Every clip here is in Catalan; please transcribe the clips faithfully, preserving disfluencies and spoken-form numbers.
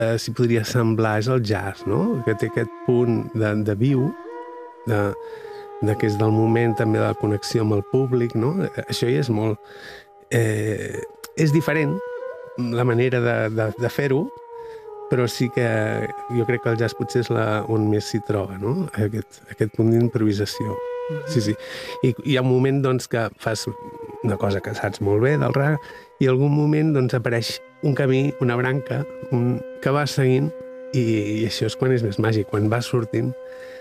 eh, s'hi podria semblar és el jazz, no? Que té aquest punt de, de viu, de, de que és del moment també de la connexió amb el públic, no? Això hi és molt... Eh, és diferent la manera de, de, de fer-ho, però sí que jo crec que el jazz potser és la, on més s'hi troba, no? Aquest, aquest punt d'improvisació. Sí, sí. I hi ha un moment doncs, que fas una cosa que saps molt bé del raga i en algun moment doncs, apareix un camí, una branca, un, que vas seguint i, i això és quan és més màgic, quan vas sortint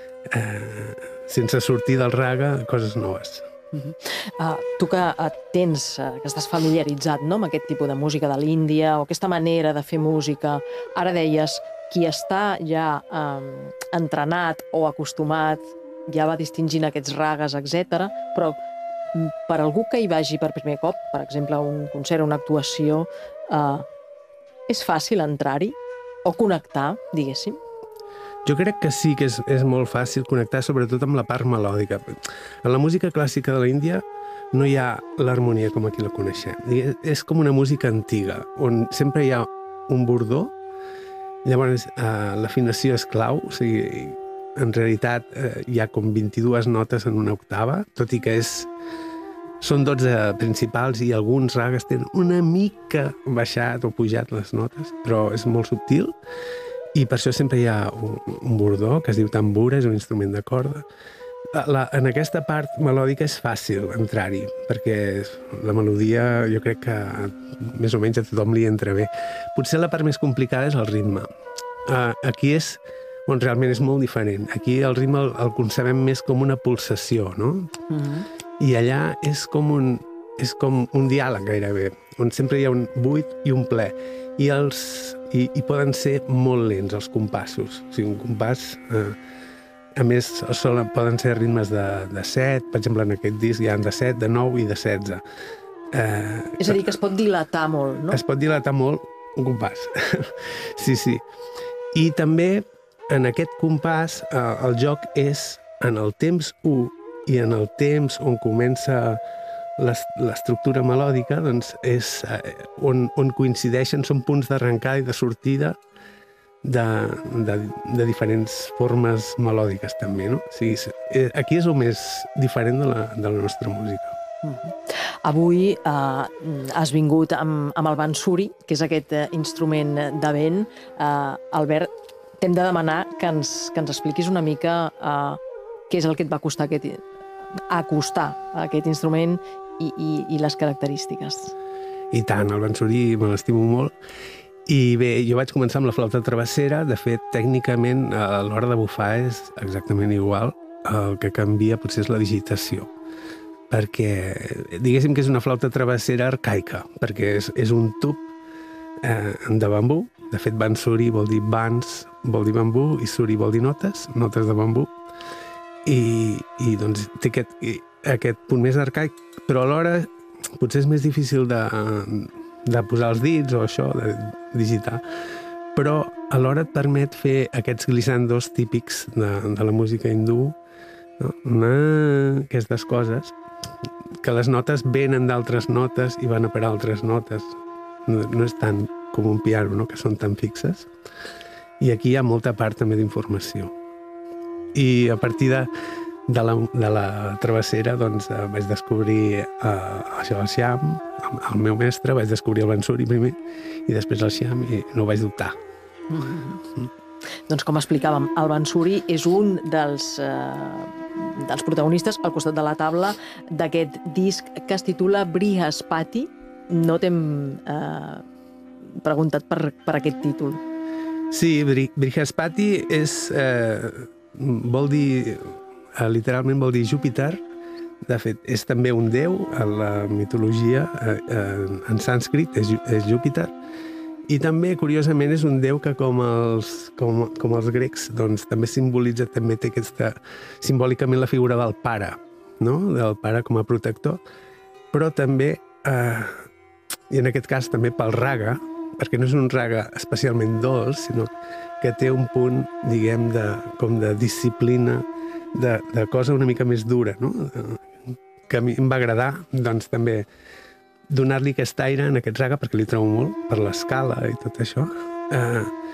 eh, sense sortir del raga, coses noves. Uh -huh. uh, tu que uh, tens, uh, que estàs familiaritzat, no?, amb aquest tipus de música de l'Índia o aquesta manera de fer música, ara deies, qui està ja um, entrenat o acostumat ja va distingint aquests ragues, etcètera, però per algú que hi vagi per primer cop, per exemple, a un concert o una actuació, uh, és fàcil entrar-hi o connectar, diguéssim? Jo crec que sí, que és, és molt fàcil connectar, sobretot amb la part melòdica. En la música clàssica de l'Índia no hi ha l'harmonia com aquí la coneixem. És com una música antiga, on sempre hi ha un bordó, llavors eh, l'afinació és clau, o sigui, en realitat eh, hi ha com vint-i-dues notes en una octava, tot i que és, són dotze principals i alguns ragues tenen una mica baixat o pujat les notes, però és molt subtil. I per això sempre hi ha un, un bordó, que es diu tambura, és un instrument de corda. La, la, en aquesta part melòdica és fàcil entrar-hi, perquè la melodia jo crec que més o menys a tothom li entra bé. Potser la part més complicada és el ritme. Uh, aquí és on realment és molt diferent. Aquí el ritme el, el concebem més com una pulsació, no? Mm-hmm. I allà és com un, és com un diàleg gairebé, on sempre hi ha un buit i un ple. I, els, i, i poden ser molt lents els compassos. O sigui, un compàs, eh, a més, solen, poden ser ritmes de, de set, per exemple, en aquest disc hi ha de set, de nou i de setze. Eh, és a dir, que es pot dilatar molt, no? Es pot dilatar molt un compàs. Sí, sí. I també, en aquest compàs, eh, el joc és en el temps u i en el temps on comença l'estructura melòdica, doncs és eh, on, on coincideixen, són punts d'arrencada i de sortida de, de, de diferents formes melòdiques també, no? O sigui, aquí és el més diferent de la, de la nostra música. Uh-huh. Avui eh, has vingut amb, amb el bansuri, que és aquest eh, instrument de vent. Eh, Albert, t'hem de demanar que ens, que ens expliquis una mica eh, què és el que et va costar aquest, acostar a aquest instrument i, i, i les característiques. I tant, el bansuri me l'estimo molt. I bé, jo vaig començar amb la flauta travessera. De fet, tècnicament, a l'hora de bufar és exactament igual. El que canvia potser és la digitació. Perquè, diguéssim que és una flauta travessera arcaica, perquè és, és un tub eh, de bambú. De fet, bansuri vol dir bans, vol dir bambú, i suri vol dir notes, notes de bambú. I, i doncs té aquest, aquest punt més arcaic, però alhora potser és més difícil de, de posar els dits o això, de digitar, però alhora et permet fer aquests glissandos típics de, de la música hindú, no? Una, aquestes coses, que les notes venen d'altres notes i van a parar altres notes. No, no és tant com un piano, no? Que són tan fixes. I aquí hi ha molta part també d'informació. I a partir de, de, la, de la travessera doncs, eh, vaig descobrir eh, això, el xiam, el, el meu mestre, vaig descobrir el bansuri primer i després el xiam i no ho vaig dubtar. Mm-hmm. Mm. Doncs com explicàvem, el bansuri és un dels, eh, dels protagonistes al costat de la taula d'aquest disc que es titula Brihaspati. No t'hem eh, preguntat per, per aquest títol. Sí, Brihaspati és... Eh, vol dir, literalment vol dir Júpiter. De fet, és també un déu a la mitologia, en sànscrit és, és Júpiter, i també, curiosament, és un déu que com els, com, com els grecs doncs, també simbolitza, també té aquesta, simbòlicament la figura del pare, no? Del pare com a protector, però també, eh, i en aquest cas també pel raga, perquè no és un raga especialment dolç, sinó que té un punt, diguem, de, com de disciplina, de, de cosa una mica més dura, no? Que a mi em va agradar, doncs, també donar-li aquest aire en aquest raga, perquè li trobo molt, per l'escala i tot això. Eh,